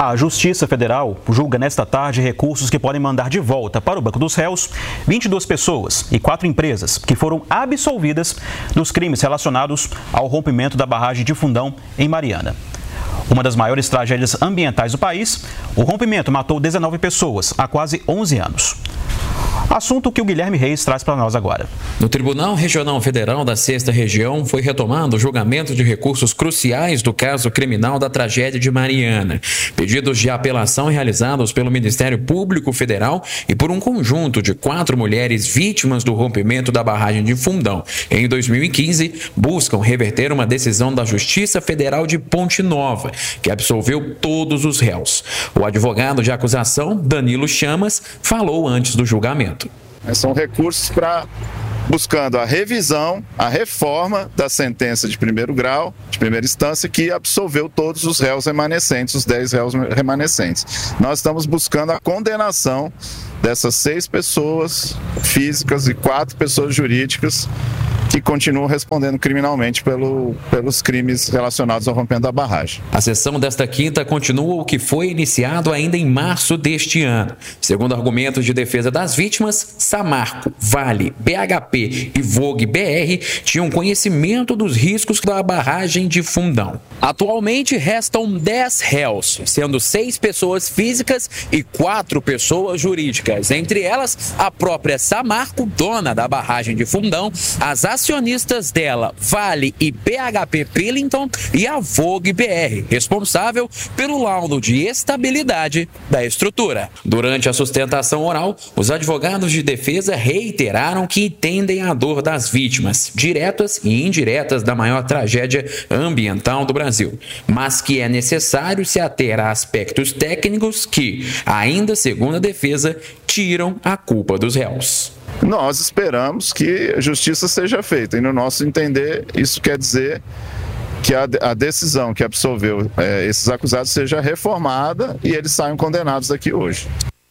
A Justiça Federal julga nesta tarde recursos que podem mandar de volta para o Banco dos Réus 22 pessoas e 4 empresas que foram absolvidas dos crimes relacionados ao rompimento da barragem de Fundão em Mariana. Uma das maiores tragédias ambientais do país, o rompimento matou 19 pessoas há quase 11 anos. Assunto que o Guilherme Reis traz para nós agora. No Tribunal Regional Federal da 6ª Região foi retomado o julgamento de recursos cruciais do caso criminal da tragédia de Mariana. Pedidos de apelação realizados pelo Ministério Público Federal e por um conjunto de 4 mulheres vítimas do rompimento da barragem de Fundão em 2015 buscam reverter uma decisão da Justiça Federal de Ponte Nova, que absolveu todos os réus. O advogado de acusação, Danilo Chamas, falou antes do julgamento. São recursos buscando a revisão, a reforma da sentença de primeiro grau, de primeira instância, que absolveu todos os réus remanescentes, os 10 réus remanescentes. Nós estamos buscando a condenação dessas 6 pessoas físicas e 4 pessoas jurídicas que continuam respondendo criminalmente pelos crimes relacionados ao rompimento da barragem. A sessão desta quinta continua o que foi iniciado ainda em março deste ano. Segundo argumentos de defesa das vítimas, Samarco, Vale, BHP e Vogue BR tinham conhecimento dos riscos da barragem de Fundão. Atualmente restam 10 réus, sendo 6 pessoas físicas e 4 pessoas jurídicas. Entre elas, a própria Samarco, dona da barragem de Fundão, as acionistas dela, Vale e BHP Pillington, e a Vogue BR, responsável pelo laudo de estabilidade da estrutura. Durante a sustentação oral, os advogados de defesa reiteraram que entendem a dor das vítimas, diretas e indiretas da maior tragédia ambiental do Brasil, mas que é necessário se ater a aspectos técnicos que, ainda segundo a defesa, tiram a culpa dos réus. Nós esperamos que a justiça seja feita e, no nosso entender, isso quer dizer que a decisão que absolveu esses acusados seja reformada e eles saiam condenados daqui hoje.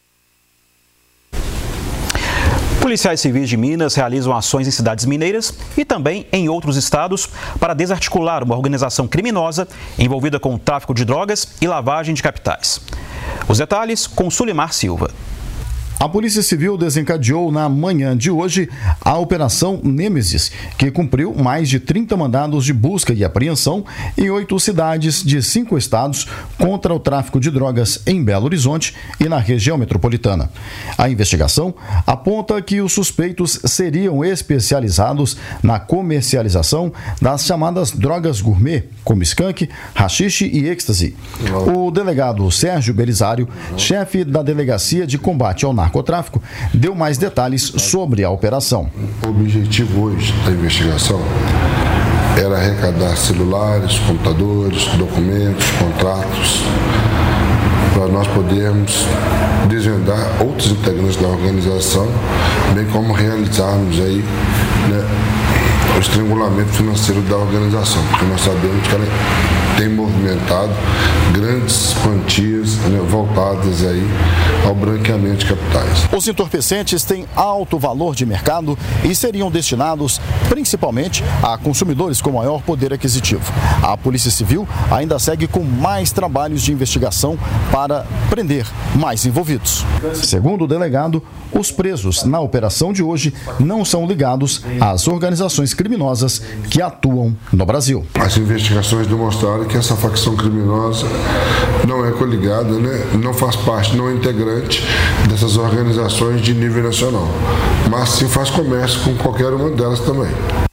Policiais civis de Minas realizam ações em cidades mineiras e também em outros estados para desarticular uma organização criminosa envolvida com o tráfico de drogas e lavagem de capitais. Os detalhes com Sulimar Silva. A Polícia Civil desencadeou na manhã de hoje a Operação Nêmesis, que cumpriu mais de 30 mandados de busca e apreensão em 8 cidades de 5 estados contra o tráfico de drogas em Belo Horizonte e na região metropolitana. A investigação aponta que os suspeitos seriam especializados na comercialização das chamadas drogas gourmet, como skunk, haxixe e êxtase. O delegado Sérgio Belisário, chefe da Delegacia de Combate ao Narcotráfico, deu mais detalhes sobre a operação. O objetivo hoje da investigação era arrecadar celulares, computadores, documentos, contratos, para nós podermos desvendar outros integrantes da organização, bem como realizarmos aí, o estrangulamento financeiro da organização, porque nós sabemos que ela tem movimentado grandes quantias voltadas aí ao branqueamento de capitais. Os entorpecentes têm alto valor de mercado e seriam destinados principalmente a consumidores com maior poder aquisitivo. A Polícia Civil ainda segue com mais trabalhos de investigação para prender mais envolvidos. Segundo o delegado, os presos na operação de hoje não são ligados às organizações criminosas que atuam no Brasil. As investigações demonstraram que essa facção criminosa não é coligada, não faz parte, não é integrante dessas organizações de nível nacional, mas sim faz comércio com qualquer uma delas também.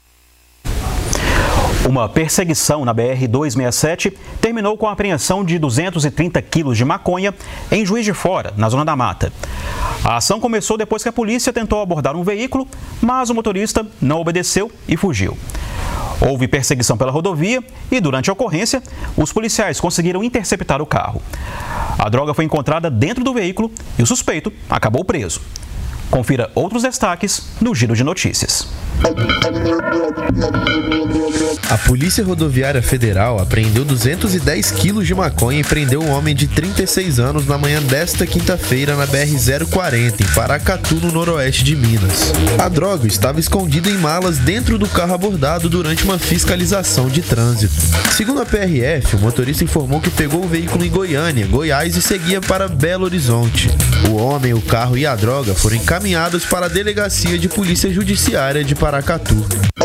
Uma perseguição na BR-267 terminou com a apreensão de 230 quilos de maconha em Juiz de Fora, na Zona da Mata. A ação começou depois que a polícia tentou abordar um veículo, mas o motorista não obedeceu e fugiu. Houve perseguição pela rodovia e, durante a ocorrência, os policiais conseguiram interceptar o carro. A droga foi encontrada dentro do veículo e o suspeito acabou preso. Confira outros destaques no Giro de Notícias. A Polícia Rodoviária Federal apreendeu 210 quilos de maconha e prendeu um homem de 36 anos na manhã desta quinta-feira na BR-040, em Paracatu, no noroeste de Minas. A droga estava escondida em malas dentro do carro abordado durante uma fiscalização de trânsito. Segundo a PRF, o motorista informou que pegou o veículo em Goiânia, Goiás, e seguia para Belo Horizonte. O homem, o carro e a droga foram encaminhados para a Delegacia de Polícia Judiciária de Paracatu.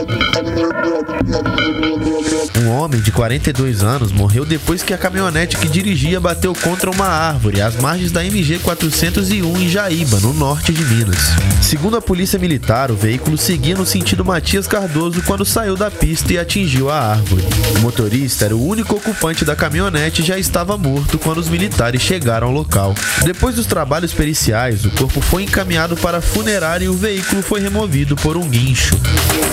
Um homem de 42 anos morreu depois que a caminhonete que dirigia bateu contra uma árvore às margens da MG 401 em Jaíba, no norte de Minas. Segundo a Polícia Militar, o veículo seguia no sentido Matias Cardoso quando saiu da pista e atingiu a árvore. O motorista era o único ocupante da caminhonete e já estava morto quando os militares chegaram ao local. Depois dos trabalhos periciais, o corpo foi encaminhado para a funerária e o veículo foi removido por um guincho.